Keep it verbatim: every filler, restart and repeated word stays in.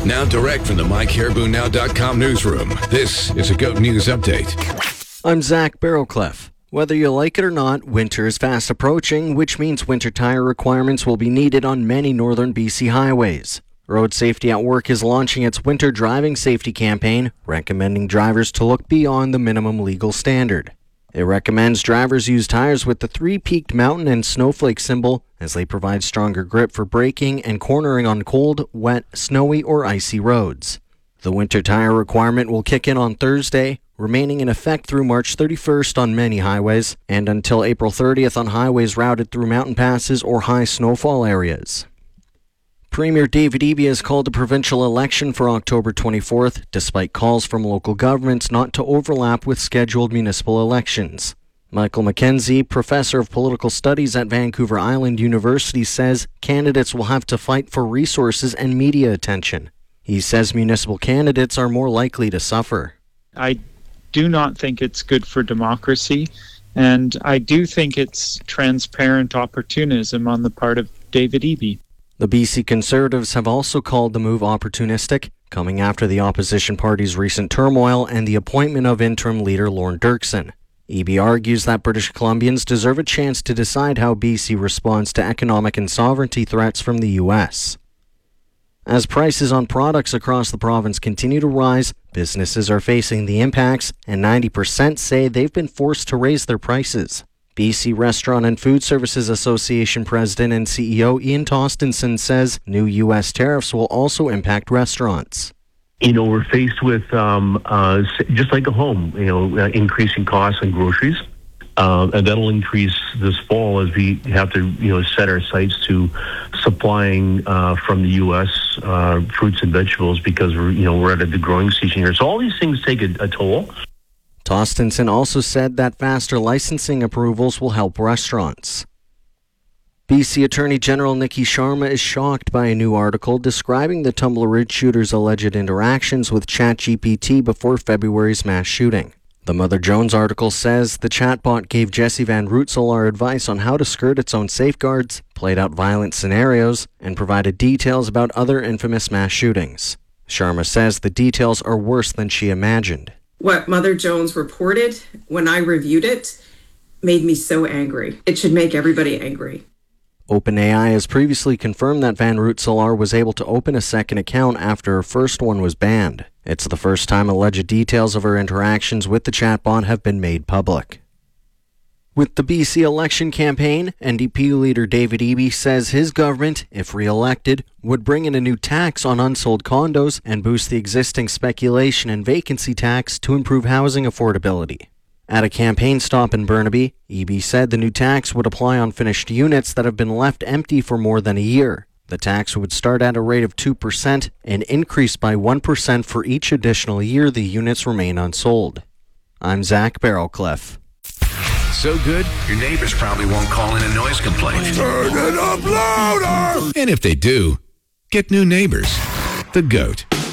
Now direct from the my caribou now dot com newsroom, this is a GOAT News Update. I'm Zach Barrowcliff. Whether you like it or not, winter is fast approaching, which means winter tire requirements will be needed on many northern B C highways. Road Safety at Work is launching its winter driving safety campaign, recommending drivers to look beyond the minimum legal standard. It recommends drivers use tires with the three-peaked mountain and snowflake symbol, as they provide stronger grip for braking and cornering on cold, wet, snowy, or icy roads. The winter tire requirement will kick in on Thursday, remaining in effect through March thirty-first on many highways, and until April thirtieth on highways routed through mountain passes or high snowfall areas. Premier David Eby has called a provincial election for October twenty-fourth, despite calls from local governments not to overlap with scheduled municipal elections. Michael McKenzie, professor of political studies at Vancouver Island University, says candidates will have to fight for resources and media attention. He says municipal candidates are more likely to suffer. I do not think it's good for democracy, and I do think it's transparent opportunism on the part of David Eby. The B C Conservatives have also called the move opportunistic, coming after the opposition party's recent turmoil and the appointment of interim leader Lorne Dirksen. Eby argues that British Columbians deserve a chance to decide how B C responds to economic and sovereignty threats from the U S. As prices on products across the province continue to rise, businesses are facing the impacts, and ninety percent say they've been forced to raise their prices. B C Restaurant and Food Services Association President and C E O Ian Tostenson says new U S tariffs will also impact restaurants. You know, we're faced with, um, uh, just like a home, you know, uh, increasing costs on groceries. Uh, and that'll increase this fall as we have to, you know, set our sights to supplying uh, from the U S uh, fruits and vegetables because we're, you know, we're at the growing season here. So all these things take a, a toll. Tostenson also said that faster licensing approvals will help restaurants. B C Attorney General Nikki Sharma is shocked by a new article describing the Tumbler Ridge shooter's alleged interactions with ChatGPT before February's mass shooting. The Mother Jones article says the chatbot gave Jesse Van Rootselaar advice on how to skirt its own safeguards, played out violent scenarios, and provided details about other infamous mass shootings. Sharma says the details are worse than she imagined. What Mother Jones reported, when I reviewed it, made me so angry. It should make everybody angry. OpenAI has previously confirmed that Van Rootselaar was able to open a second account after her first one was banned. It's the first time alleged details of her interactions with the chatbot have been made public. With the B C election campaign, N D P leader David Eby says his government, if re-elected, would bring in a new tax on unsold condos and boost the existing speculation and vacancy tax to improve housing affordability. At a campaign stop in Burnaby, Eby said the new tax would apply on finished units that have been left empty for more than a year. The tax would start at a rate of two percent and increase by one percent for each additional year the units remain unsold. I'm Zach Barrowcliff. So good, your neighbors probably won't call in a noise complaint. Turn it up louder! And if they do, get new neighbors. The GOAT.